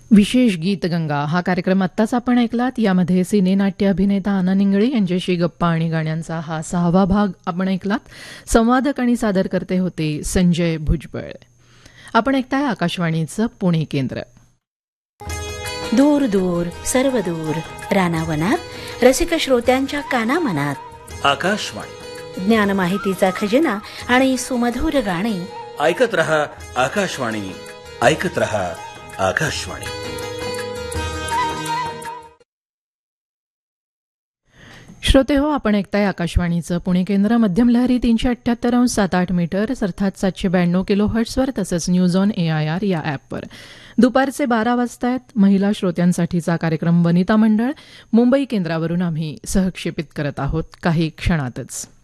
विशेष गीतगंगा हा कार्यक्रम आत्ताच आपण ऐकलात. यामध्ये सिनेनाट्य अभिनेता आनंद इंगळे यांच्याशी गप्पा आणि गाण्यांचा हा 6वा भाग आपण ऐकलात. संवादक आणि सादरकर्ते होते संजय भुजबळ. आपण ऐकताय आकाशवाणीचं पुणे केंद्र. दूर दूर सर्व दूर रानावनात रसिक श्रोत्यांच्या कानामनात आकाशवाणी, ज्ञान माहितीचा खजिना आणि सुमधुर गाणी. ऐकत रहा आकाशवाणी, ऐकत रहा आकाशवाणी. श्रोते हो, आपण ऐकताय आकाशवाणीचं पुणे केंद्र. मध्यम लहरी 378.78 मीटर्स अर्थात 792 किलोहर्ट्झवर, तसंच न्यूज ऑन AIR या ॲपवर. दुपारचे 12 वाजतायत. महिला श्रोत्यांसाठीचा कार्यक्रम वनिता मंडळ मुंबई केंद्रावरून आम्ही सहक्षेपित करत आहोत काही क्षणातच.